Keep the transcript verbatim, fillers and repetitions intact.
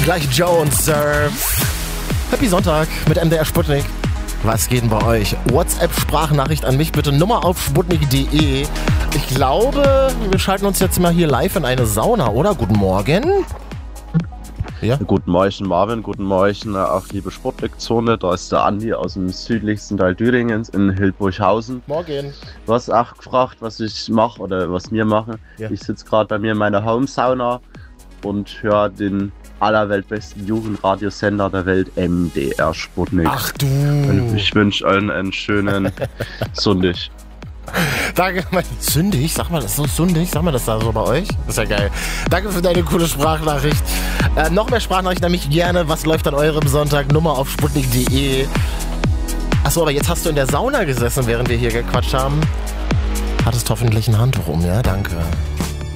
Gleich Joe und Surf. Happy Sonntag mit M D R Sputnik. Was geht denn bei euch? WhatsApp-Sprachnachricht an mich bitte. Nummer auf sputnik punkt de. Ich glaube, wir schalten uns jetzt mal hier live in eine Sauna, oder? Guten Morgen. Ja. Guten Morgen Marvin, guten Morgen auch liebe Sputnik-Zone. Da ist der Andi aus dem südlichsten Teil Thüringens in Hildburghausen. Morgen. Du hast auch gefragt, was ich mache oder was wir machen. Ja. Ich sitze gerade bei mir in meiner Home-Sauna und höre den allerweltbesten Jugendradiosender der Welt, M D R Sputnik. Ach du! Und ich wünsche allen einen schönen Sonntag. Danke, mein Sündig, sag mal das so Sündig, sag mal das da so bei euch? Das ist ja geil. Danke für deine coole Sprachnachricht. Äh, noch mehr Sprachnachrichten an mich gerne. Was läuft an eurem Sonntag? Nummer auf sputnik punkt de. Achso, aber jetzt hast du in der Sauna gesessen, während wir hier gequatscht haben. Hattest hoffentlich ein Handtuch um, ja? Danke.